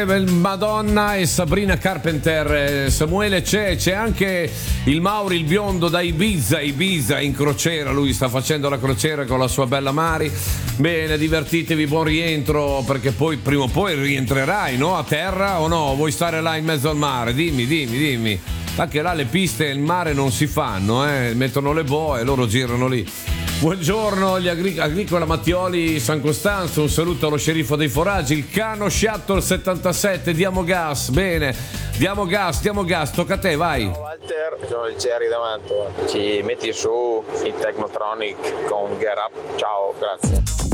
Madonna e Sabrina Carpenter. Samuele c'è anche il Mauri, il biondo da Ibiza in crociera, lui sta facendo la crociera con la sua bella Mari. Bene, divertitevi, buon rientro, perché poi prima o poi rientrerai, no? A terra o no? Vuoi stare là in mezzo al mare? Dimmi. Anche là le piste e il mare non si fanno, mettono le boe e loro girano lì. Buongiorno gli Agricola Mattioli San Costanzo, un saluto allo sceriffo dei foraggi, il Cano Shuttle 77, diamo gas, bene, diamo gas, tocca a te, vai. Ciao Walter, sono il Jerry da Mantova, ci metti su il Technotronic con Get Up, ciao, grazie.